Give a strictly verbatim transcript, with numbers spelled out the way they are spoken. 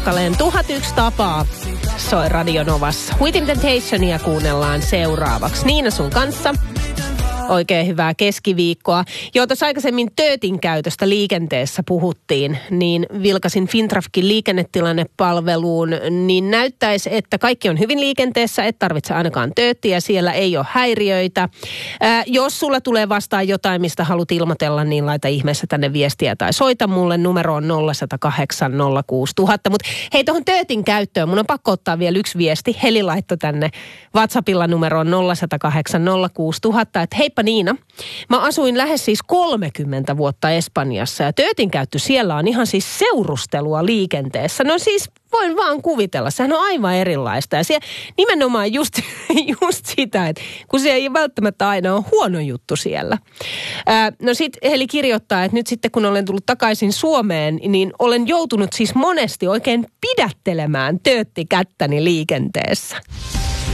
Kappaleen tuhat yksi tapaa soi Radio Novassa. With Temptationia kuunnellaan seuraavaksi. Niina sun kanssa. Oikein hyvää keskiviikkoa. Joo, tuossa aikaisemmin töötin käytöstä liikenteessä puhuttiin, niin vilkasin Fintrafkin liikennetilannepalveluun, niin näyttäisi, että kaikki on hyvin liikenteessä, et tarvitse ainakaan tööttiä, siellä ei ole häiriöitä. Ää, jos sulla tulee vastaan jotain, mistä haluat ilmoitella, niin laita ihmeessä tänne viestiä tai soita mulle. Numero on nolla yksi nolla kahdeksan nolla kuusi nolla nolla nolla. Mutta hei, tuohon töötin käyttöön, mun on pakko ottaa vielä yksi viesti. Heli laittoi tänne WhatsAppilla numeroon nolla yksi nolla kahdeksan nolla kuusi nolla nolla nolla, että heippa Niina. Mä asuin lähes siis kolmekymmentä vuotta Espanjassa ja töötin käyttö siellä on ihan siis seurustelua liikenteessä. No siis voin vaan kuvitella, sehän on aivan erilaista ja siellä nimenomaan just, just sitä, että kun se ei välttämättä aina ole huono juttu siellä. Ää, no sit Heli kirjoittaa, että nyt sitten kun olen tullut takaisin Suomeen, niin olen joutunut siis monesti oikein pidättelemään tööttikättäni liikenteessä.